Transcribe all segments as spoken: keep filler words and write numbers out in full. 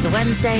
is Wednesday,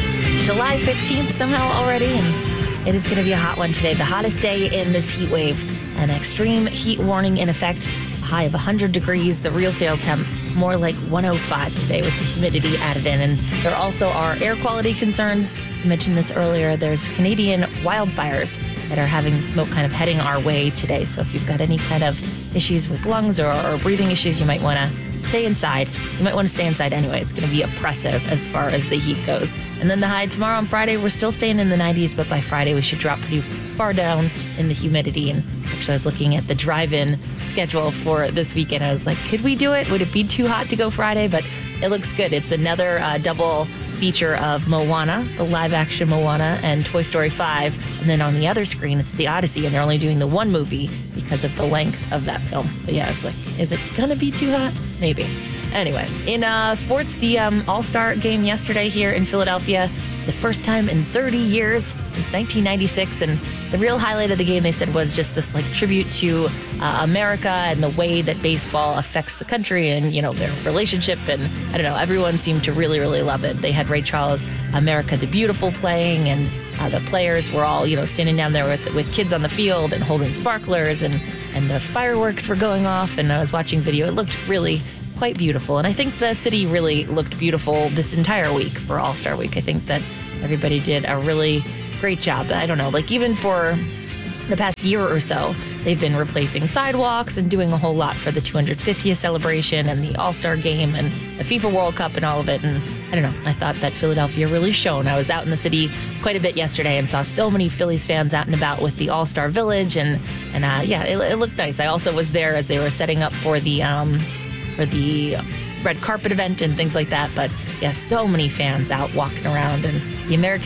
July fifteenth somehow already, and it is going to be a hot one today. The hottest day in this heat wave. An extreme heat warning in effect. A high of one hundred degrees. The real feel temp more like one oh five today with the humidity added in. And there also are air quality concerns. I mentioned this earlier. There's Canadian wildfires that are having the smoke kind of heading our way today. So if you've got any kind of issues with lungs or, or breathing issues, you might want to stay inside. You might want to stay inside anyway. It's going to be oppressive as far as the heat goes. And then the high tomorrow on Friday, we're still staying in the nineties, but by Friday we should drop pretty far down in the humidity. And actually I was looking at the drive-in schedule for this weekend. I was like, could we do it? Would it be too hot to go Friday? But it looks good. It's another uh, double feature of Moana, the live-action Moana, and Toy Story five. And then on the other screen, it's the Odyssey, and they're only doing the one movie because of the length of that film. But yeah, it's like, is it gonna be too hot? Maybe. Anyway, in uh, sports, the um, All-Star game yesterday here in Philadelphia, the first time in thirty years since nineteen ninety-six, and the real highlight of the game, they said, was just this like tribute to uh, America and the way that baseball affects the country and, you know, their relationship. And I don't know, everyone seemed to really, really love it. They had Ray Charles' America the Beautiful playing, and uh, the players were all, you know, standing down there with with kids on the field and holding sparklers, and and the fireworks were going off. And I was watching video. It looked really quite beautiful. And I think the city really looked beautiful this entire week for All-Star Week. I think that everybody did a really great job. I don't know, like even for the past year or so, they've been replacing sidewalks and doing a whole lot for the two hundred fiftieth celebration and the All-Star game and the FIFA World Cup and all of it. And I don't know, I thought that Philadelphia really shone. I was out in the city quite a bit yesterday and saw so many Phillies fans out and about with the All-Star Village. And, and uh, yeah, it, it looked nice. I also was there as they were setting up for the... Um, for the red carpet event and things like that. But yeah, so many fans out walking around, and the American